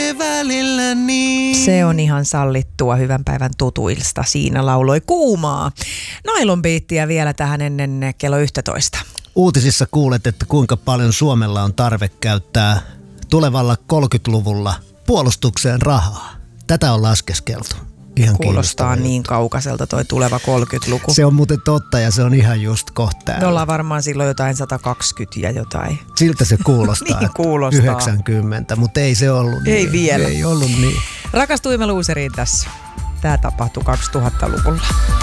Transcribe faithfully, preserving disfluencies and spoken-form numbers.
tekee välillä niin. Se on ihan sallittua hyvän päivän tutuilsta. Siinä lauloi Kuumaa. Nylon Beatia vielä tähän ennen kello yksitoista. Uutisissa kuulet, että kuinka paljon Suomella on tarve käyttää tulevalla kolmekymmentäluvulla puolustukseen rahaa. Tätä on laskeskeltu. Ihan kuulostaa niin kaukaiselta toi tuleva kolmekymmentäluku. Se on muuten totta ja se on ihan just kohta. Me ollaan varmaan silloin jotain sata kaksikymmentä ja jotain. Siltä se kuulostaa. Niin kuulostaa. yhdeksänkymmentä, mutta ei se ollut ei niin. Vielä. Ei ollut niin. Rakastuimme luuseriin tässä. Tämä tapahtui kaksituhattaluvulla.